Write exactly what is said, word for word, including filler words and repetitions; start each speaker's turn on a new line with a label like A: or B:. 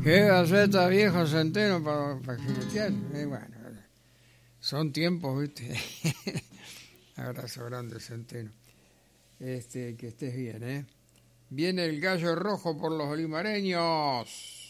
A: ¿Qué galleta vieja Centeno para, para jinetear? Eh, bueno, son tiempos, ¿viste? Abrazo grande, Centeno. Este, que estés bien, ¿eh? Viene el gallo rojo por los olimareños.